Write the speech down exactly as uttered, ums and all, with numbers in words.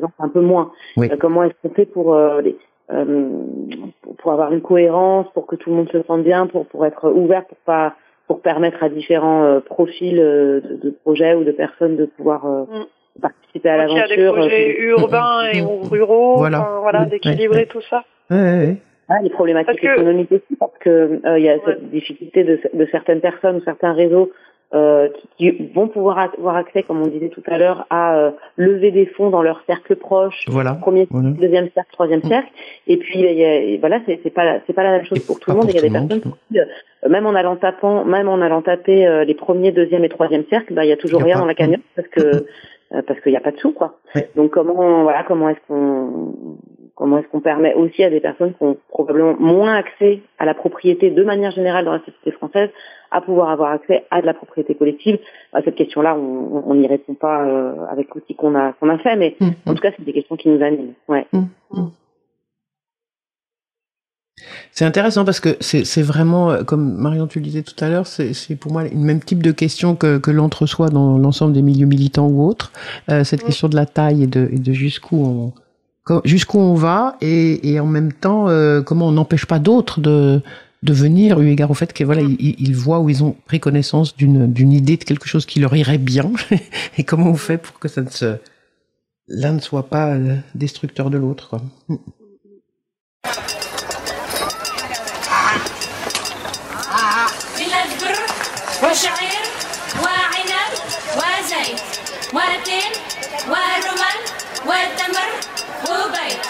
un peu moins. Oui. Euh, comment est-ce qu'on fait pour, euh, les, euh, pour pour avoir une cohérence, pour que tout le monde se sente bien, pour pour être ouvert, pour pas pour permettre à différents euh, profils euh, de, de projets ou de personnes de pouvoir euh, mm. participer à l'aventure. Il y a des projets euh, urbains et ou ruraux, voilà, enfin, voilà, oui, d'équilibrer oui, tout ça. Oui, oui. Ah, les problématiques que... économiques aussi, parce que euh, il y a ouais. cette difficulté de, de certaines personnes ou certains réseaux euh, qui, qui vont pouvoir avoir accès, comme on disait tout à l'heure, à euh, lever des fonds dans leur cercle proche, voilà. premier, voilà. deuxième cercle, troisième cercle, et puis il y a, et voilà, c'est, c'est pas c'est pas la même chose et pour tout le monde. Il y a des monde, personnes qui, euh, même en allant tapant, même en allant taper euh, les premiers, deuxième et troisième cercles, bah il y a toujours y a rien pas. dans la cagnotte parce que euh, parce qu'il n'y a pas de sous, quoi. Ouais. Donc comment voilà comment est-ce qu'on Comment est-ce qu'on permet aussi à des personnes qui ont probablement moins accès à la propriété de manière générale dans la société française à pouvoir avoir accès à de la propriété collective? À cette question-là, on n'y répond pas euh, avec l'outil qu'on a qu'on a fait, mais mmh. en tout cas, c'est des questions qui nous animent. Ouais. Mmh. C'est intéressant parce que c'est, c'est vraiment, comme Marion tu le disais tout à l'heure, c'est, c'est pour moi le même type de question que, que l'entre-soi dans l'ensemble des milieux militants ou autres. Euh, cette mmh. question de la taille et de, et de jusqu'où on jusqu'où on va et, et en même temps euh, comment on n'empêche pas d'autres de de venir eu égard au fait que voilà ils, ils voient ou ils ont pris connaissance d'une d'une idée de quelque chose qui leur irait bien et comment on fait pour que ça ne se l'un ne soit pas destructeur de l'autre quoi.